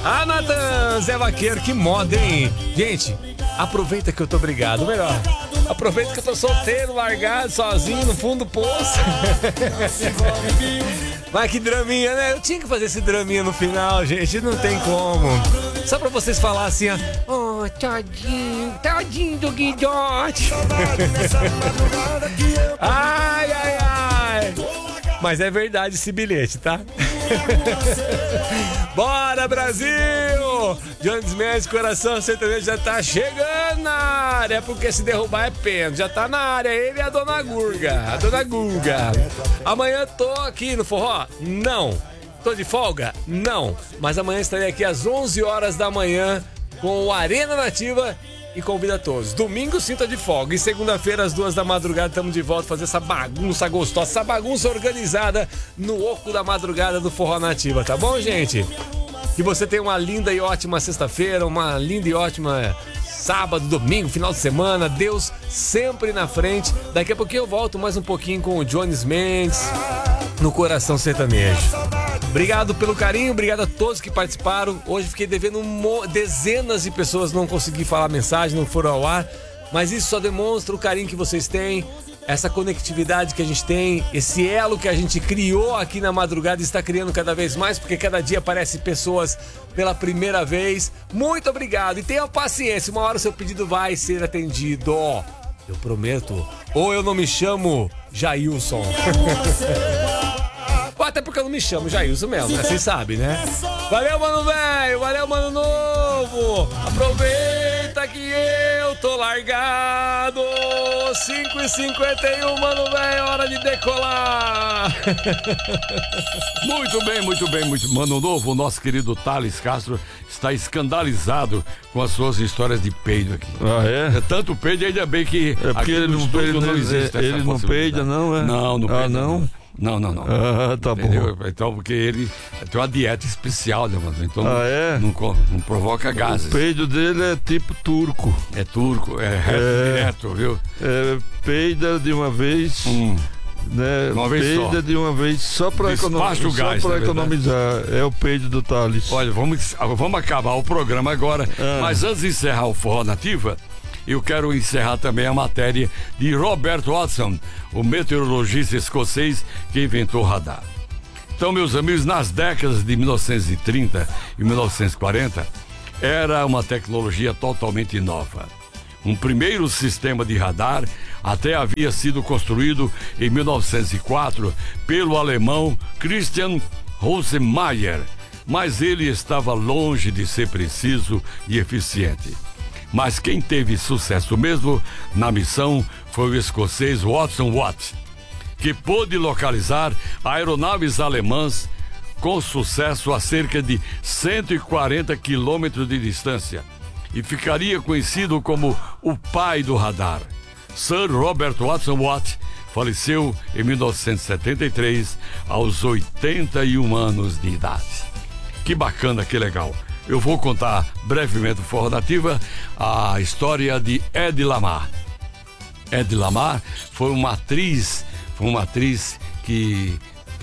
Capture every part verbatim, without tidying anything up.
Ah, Natan, Zé Vaqueiro, que moda, hein? Gente, aproveita que eu tô obrigado, melhor. Aproveita que eu tô solteiro, largado, sozinho, no fundo do poço. Mas que draminha, né? Eu tinha que fazer esse draminha no final, gente, não tem como. Só pra vocês falarem assim, ó. Oh, tadinho, tadinho do Guidote. Ai, ai, ai. Mas é verdade esse bilhete, tá? Bora, Brasil! Jones Mendes, Coração Sertanejo já tá chegando na área, porque se derrubar é pênalti. Já tá na área, ele e a Dona Gurga. A Dona Gurga. Amanhã tô aqui no Forró? Não. Tô de folga? Não. Mas amanhã estarei aqui às onze horas da manhã com o Arena Nativa e convido a todos. Domingo, sinta de folga. E segunda-feira, às duas da madrugada, estamos de volta fazer essa bagunça gostosa, essa bagunça organizada no Oco da Madrugada do Forró Nativa, tá bom, gente? Que você tenha uma linda e ótima sexta-feira, uma linda e ótima sábado, domingo, final de semana. Deus sempre na frente. Daqui a pouquinho eu volto mais um pouquinho com o Jones Mendes no Coração Sertanejo. Obrigado pelo carinho, obrigado a todos que participaram. Hoje fiquei devendo um, dezenas de pessoas não consegui falar mensagem, não foram ao ar. Mas isso só demonstra o carinho que vocês têm, essa conectividade que a gente tem, esse elo que a gente criou aqui na madrugada e está criando cada vez mais, porque cada dia aparecem pessoas pela primeira vez. Muito obrigado e tenha paciência, uma hora o seu pedido vai ser atendido. Eu prometo. Ou eu não me chamo Jailson. Até porque eu não me chamo Jailson mesmo, né? Vocês sabem, né? Valeu, mano velho! Valeu, mano novo! Aproveita que eu tô largado! cinco e cinquenta e um, mano velho, hora de decolar! Muito bem, muito bem, muito. Mano novo, o nosso querido Thales Castro está escandalizado com as suas histórias de peido aqui. Ah, é? É tanto peido, ainda bem que é porque ele não, ele não, não existe. Ele não peida, não, é? Não, não peida. Ah, não? não. Não, não, não. Ah, tá Entendeu? bom. Então, porque ele tem uma dieta especial, né, mano? Então, ah, é? não, não provoca gases. O peido dele é tipo turco. É turco, é reto, é, direto, viu? É, peida de uma vez, hum. né? Uma vez peida só. de uma vez só pra, econom... só gás, pra economizar. É o peido do Thales. Olha, vamos, vamos acabar o programa agora. Ah. Mas antes de encerrar o Forró Nativa, eu quero encerrar também a matéria de Robert Watson, o meteorologista escocês que inventou o radar. Então, meus amigos, nas décadas de mil novecentos e trinta e mil novecentos e quarenta, era uma tecnologia totalmente nova. Um primeiro sistema de radar até havia sido construído em mil novecentos e quatro pelo alemão Christian Rosemeyer, mas ele estava longe de ser preciso e eficiente. Mas quem teve sucesso mesmo na missão foi o escocês Watson Watt, que pôde localizar aeronaves alemãs com sucesso a cerca de cento e quarenta quilômetros de distância e ficaria conhecido como o pai do radar. Sir Robert Watson Watt faleceu em mil novecentos e setenta e três aos oitenta e um anos de idade. Que bacana, que legal. Eu vou contar brevemente o Forró Nativa a história de Hedy Lamarr. Hedy Lamarr foi uma atriz, foi uma atriz que,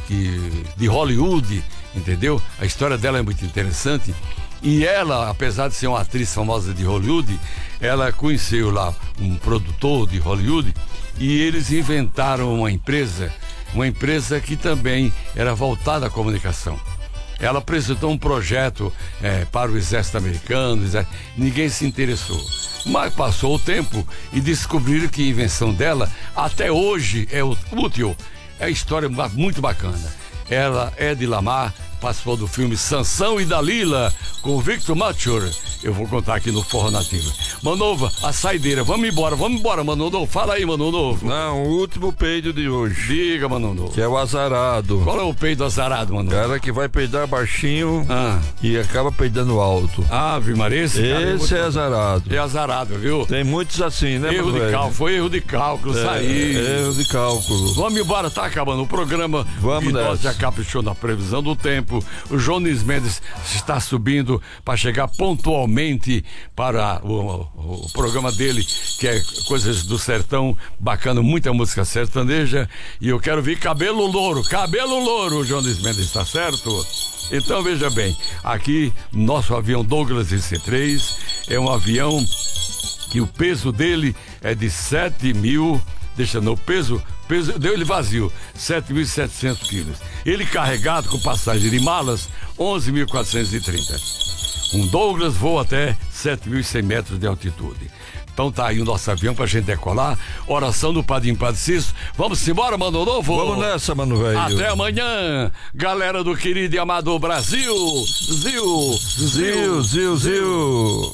que de Hollywood, entendeu? A história dela é muito interessante. E ela, apesar de ser uma atriz famosa de Hollywood, ela conheceu lá um produtor de Hollywood e eles inventaram uma empresa, uma empresa que também era voltada à comunicação. Ela apresentou um projeto é, para o exército americano, exército, ninguém se interessou. Mas passou o tempo e descobriram que a invenção dela até hoje é útil. É uma história muito bacana. Ela, Hedy Lamarr, participou do filme Sansão e Dalila com Victor Mature. Eu vou contar aqui no Forró Nativa. Manova, a saideira. Vamos embora, vamos embora, Mano Novo. Fala aí, Mano Novo. Não, o último peido de hoje. Diga, Mano Novo. Que é o azarado. Qual é o peido azarado, Mano Novo? Cara que vai peidar baixinho ah. e acaba peidando alto. Ave Maria, esse, esse é, muito... é azarado. É azarado, viu? Tem muitos assim, né, Erro de velho? cálculo, foi erro de cálculo, é, saiu. Erro de cálculo. Vamos embora, tá acabando o programa. Vamos nós nessa. já caprichou na previsão do tempo. tempo. O Jones Mendes está subindo para chegar pontualmente para o, o, o programa dele, que é Coisas do Sertão, bacana, muita música sertaneja. E eu quero ver cabelo louro, cabelo louro, o Jones Mendes, tá certo? Então veja bem, aqui nosso avião Douglas D C três é um avião que o peso dele é de sete mil, deixa no peso, peso deu ele vazio, sete mil e setecentos quilos. Ele carregado com passagem de malas, onze mil quatrocentos e trinta. Um Douglas voa até sete mil e cem metros de altitude. Então tá aí o nosso avião pra gente decolar. Oração do Padrinho Padre Cício. Vamos embora, Mano Novo? Vamos nessa, mano velho. Até amanhã, galera do querido e amado Brasil. Zil, Zil, zil, zil.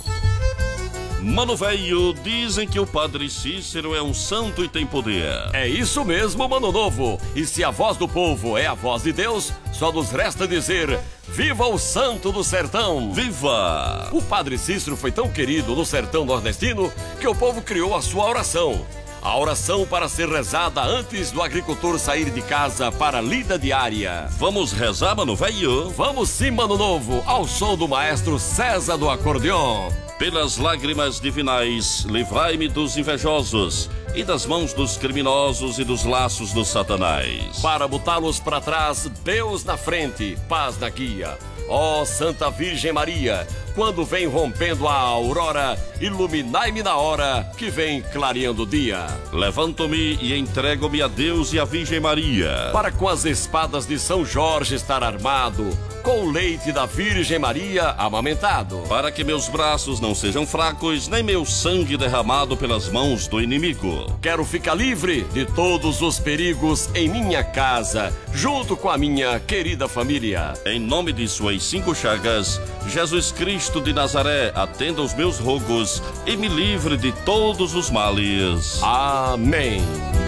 Mano velho, dizem que o Padre Cícero é um santo e tem poder. É isso mesmo, Mano Novo. E se a voz do povo é a voz de Deus, só nos resta dizer: viva o santo do sertão! Viva! O Padre Cícero foi tão querido no sertão nordestino que o povo criou a sua oração. A oração para ser rezada antes do agricultor sair de casa para a lida diária. Vamos rezar, mano velho? Vamos sim, Mano Novo, ao som do maestro César do acordeon. Pelas lágrimas divinais, livrai-me dos invejosos e das mãos dos criminosos e dos laços do Satanás. Para botá-los para trás, Deus na frente, paz na guia. Ó Santa Virgem Maria, quando vem rompendo a aurora, iluminai-me na hora que vem clareando o dia. Levanto-me e entrego-me a Deus e a Virgem Maria, para com as espadas de São Jorge estar armado, com o leite da Virgem Maria amamentado, para que meus braços não sejam fracos, nem meu sangue derramado pelas mãos do inimigo. Quero ficar livre de todos os perigos em minha casa, junto com a minha querida família. Em nome de suas cinco chagas, Jesus Cristo de Nazaré, atenda os meus rogos e me livre de todos os males. Amém.